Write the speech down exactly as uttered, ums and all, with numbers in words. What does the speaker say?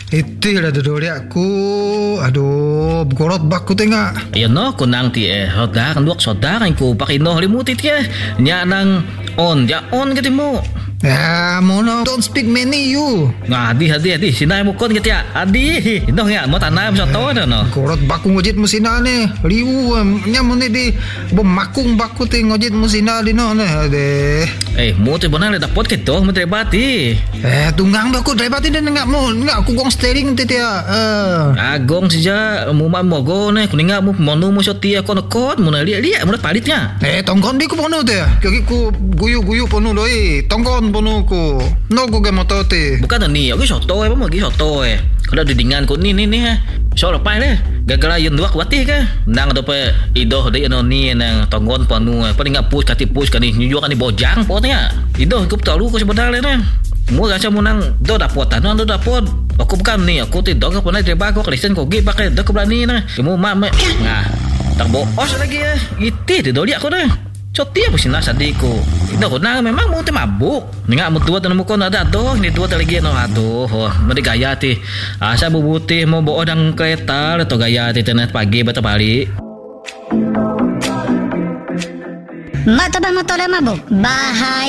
Itu lah duduk aku. Aduh, gorot baku tengah. Ayan no, kunang ti eh. Soda kan duak soda kan ko pakino halimutit ya. Nya nang on, ja on kiti mo. Ya, mono don't speak many you. Nga, adi, adi, adi. Sinay mo kon kiti ya. Adi. Ino nga, mo tanay mo sa to na no. Gorot baku ngojit mo sina ni. Liu, nya mo ni di. Bumakung baku ti ngojit mo sina di no. Ade. Eh, mo ti bonang le dapot kito, mo trebati. Eh, tunggang ba ko driver tin nga mo. Nga aku gong steering ti ya. Eh. Agong sija mo ma mo go ne kuninga mo monu mo soti ko na kod mo na liya mo na palitnya. Eh, tongkon di ko pono te. Kaki ko guyu-guyu pono doi. Tongkon pono ko. No ko ge motote. Bukan ni, aku soto eh, mo gi soto eh. Kalau didingan ko ni ni ni ha. So lepai le. Gagala yun duak wati ka. Nang do pe ido de ano ni nang tonggon panu paling ngap push kati push kani nyuju kani bojang potnya. Ido kup talu ko sebenarnya na. Mo gacha mo nang do dapot ano do dapot. Aku bukan ni, aku tidak ke pernah coba aku Kristen kau gi pakai dah keberani na. Kamu mak mak ngah. Tak boos lagi ya. Itu tu doli aku dah. Coti apa sih nasa diku. Itu aku nang memang mau te mabuk. Nengak mu tua tanu ko na ada doh ni tua lagi no aduh. Mesti gaya ti. Asa bubuti mau bawa dang kereta atau gaya ti tenet pagi bata balik. Mak tabah motor mabuk. Bahaya.